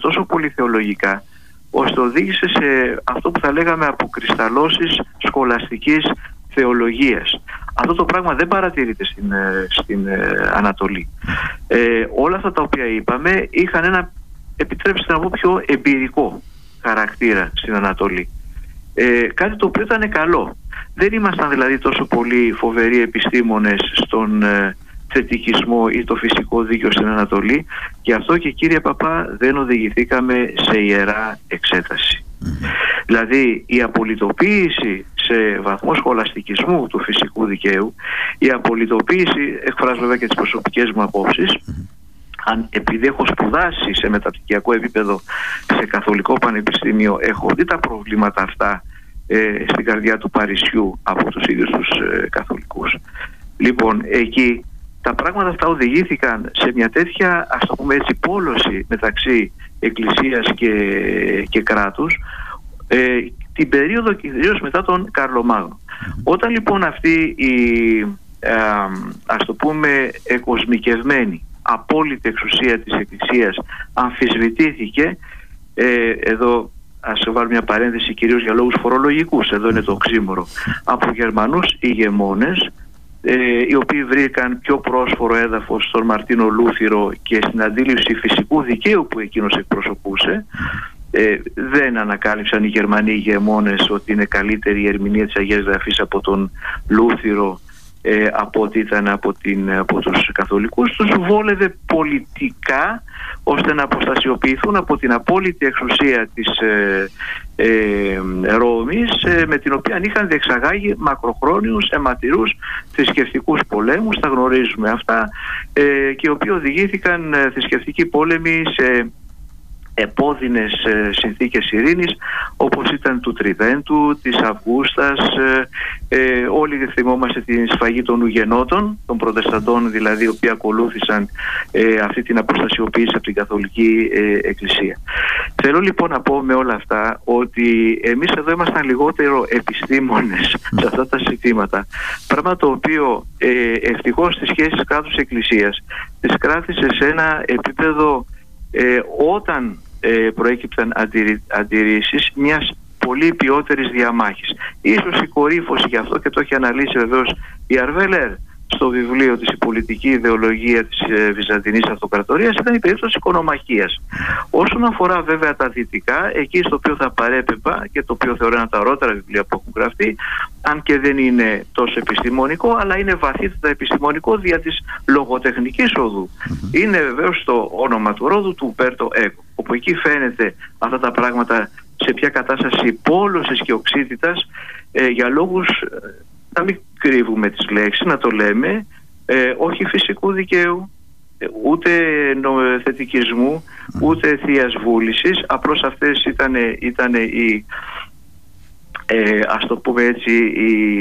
τόσο πολύ θεολογικά, ώστε οδήγησε σε αυτό που θα λέγαμε αποκρισταλώσεις σχολαστικής θεολογίας. Αυτό το πράγμα δεν παρατηρείται στην Ανατολή. Όλα αυτά τα οποία είπαμε είχαν ένα, επιτρέψτε να πω, πιο εμπειρικό χαρακτήρα στην Ανατολή. Κάτι το οποίο ήταν καλό. Δεν ήμασταν δηλαδή τόσο πολύ φοβεροί επιστήμονες στον θετικισμό ή το φυσικό δίκαιο στην Ανατολή, και αυτό και, κύριε Παπά, δεν οδηγηθήκαμε σε ιερά εξέταση. Δηλαδή η απολυτοποίηση σε βαθμό σχολαστικισμού του φυσικού δικαίου, η απολυτοποίηση, εκφράζω βέβαια και τις προσωπικές μου απόψεις, επειδή έχω σπουδάσει σε μεταπτυχιακό επίπεδο σε καθολικό πανεπιστήμιο, έχω δει τα προβλήματα αυτά στην καρδιά του Παρισιού από τους ίδιους τους καθολικούς. Λοιπόν, εκεί τα πράγματα αυτά οδηγήθηκαν σε μια τέτοια, ας το πούμε έτσι, πόλωση μεταξύ εκκλησίας και κράτους την περίοδο κυρίως μετά τον Καρλομάγνο. Όταν λοιπόν αυτή η ας το πούμε εκοσμικευμένη απόλυτη εξουσία της Εκκλησίας αμφισβητήθηκε, εδώ ας βάλω μια παρένθεση, κυρίως για λόγους φορολογικούς, εδώ είναι το οξύμορο, από Γερμανούς ηγεμόνες, οι οποίοι βρήκαν πιο πρόσφορο έδαφος στον Μαρτίνο Λούθυρο και στην αντίληψη φυσικού δικαίου που εκείνος εκπροσωπούσε. Δεν ανακάλυψαν οι Γερμανοί ηγεμόνες ότι είναι καλύτερη η ερμηνεία της Αγίας Γραφής από τον Λούθυρο από ό,τι ήταν από τους καθολικούς. Τους βόλευε πολιτικά ώστε να αποστασιοποιηθούν από την απόλυτη εξουσία της Ρώμης, με την οποία είχαν διεξαγάγει μακροχρόνιους αιματηρούς θρησκευτικούς πολέμους, τα γνωρίζουμε αυτά, και οι οποίοι οδηγήθηκαν θρησκευτικοί πόλεμοι σε επώδυνες συνθήκες ειρήνης, όπως ήταν του Τριδέντου, της Αυγούστας. Όλοι θυμόμαστε την σφαγή των Ουγενότων, των Προτεσταντών δηλαδή, οι οποίοι ακολούθησαν αυτή την αποστασιοποίηση από την Καθολική Εκκλησία. Θέλω λοιπόν να πω με όλα αυτά ότι εμείς εδώ ήμασταν λιγότερο επιστήμονες σε αυτά τα ζητήματα, πράγμα το οποίο ευτυχώς στις σχέσεις κράτους Εκκλησίας τις κράτησε σε ένα επίπεδο, όταν προέκυψαν αντιρρήσεις, μιας πολύ ποιότερης διαμάχης. Ίσως η κορύφωση, γι' αυτό και το έχει αναλύσει βεβαίως η Αρβέλερ στο βιβλίο της, η πολιτική ιδεολογία της Βυζαντινής Αυτοκρατορίας, ήταν η περίπτωση οικονομαχίας. Όσον αφορά βέβαια τα δυτικά, εκεί στο οποίο θα παρέπεμπα και το οποίο θεωρώ ένα από τα ωραιότερα βιβλία που έχουν γραφτεί, αν και δεν είναι τόσο επιστημονικό, αλλά είναι βαθύτερα επιστημονικό δια της λογοτεχνικής οδού. Είναι βεβαίως το όνομα του ρόδου του Ουμπέρτο Έκο, όπου εκεί φαίνεται αυτά τα πράγματα σε ποια κατάσταση πόλωσης και οξύτητας, για λόγους, να μην κρύβουμε τις λέξεις, να το λέμε, όχι φυσικού δικαίου, ούτε θετικισμού, ούτε θείας βούλησης. Απλώς αυτές ήταν οι, ας το πούμε έτσι,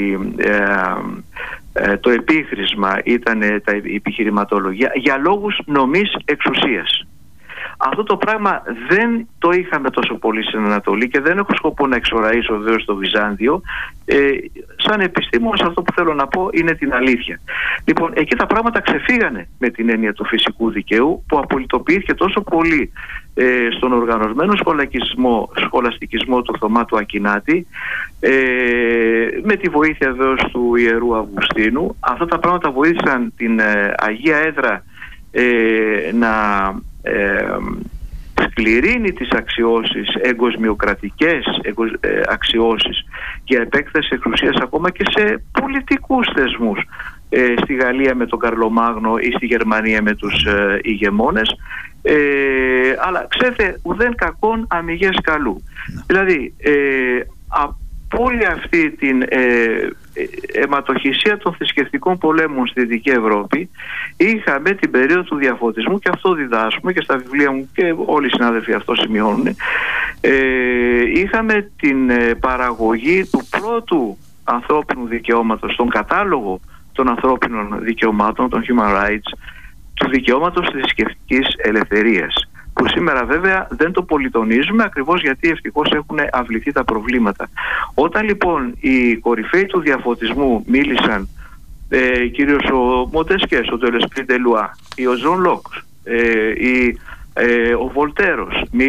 το επίχρησμα, ήταν τα επιχειρηματολογία για λόγους νομής εξουσίας. Αυτό το πράγμα δεν το είχαμε τόσο πολύ στην Ανατολή και δεν έχω σκοπό να εξοραίσω βεβαίως το Βυζάντιο. Σαν επιστήμονας αυτό που θέλω να πω είναι την αλήθεια. Λοιπόν, εκεί τα πράγματα ξεφύγανε με την έννοια του φυσικού δικαίου, που απολυτοποιήθηκε τόσο πολύ στον οργανωμένο σχολαστικισμό του Θωμά του Ακινάτη, με τη βοήθεια βεβαίως του Ιερού Αυγουστίνου. Αυτά τα πράγματα βοήθησαν την Αγία Έδρα να σκληρύνει τις αξιώσεις, εγκοσμιοκρατικές αξιώσεις και επέκταση εξουσίας ακόμα και σε πολιτικούς θεσμούς, στη Γαλλία με τον Καρλομάγνο ή στη Γερμανία με τους ηγεμόνες, αλλά ξέρετε, ουδέν κακόν αμιγές καλού. Δηλαδή από όλη αυτή την αιματοχυσία των θρησκευτικών πολέμων στη Δυτική Ευρώπη είχαμε την περίοδο του διαφωτισμού, και αυτό διδάσκουμε και στα βιβλία μου και όλοι οι συνάδελφοι αυτό σημειώνουν. Είχαμε την παραγωγή του πρώτου ανθρώπινου δικαιώματος, τον κατάλογο των ανθρώπινων δικαιωμάτων, των human rights, του δικαιώματος της θρησκευτικής ελευθερίας, που σήμερα βέβαια δεν το πολυτονίζουμε, ακριβώς γιατί ευτυχώς έχουν αυληθεί τα προβλήματα. Όταν λοιπόν οι κορυφαίοι του διαφωτισμού μίλησαν, κυρίως ο Μοντεσκές, ο Τελεσπρί Ντελουά, ο Ζων Λοκ, ο Βολτέρος,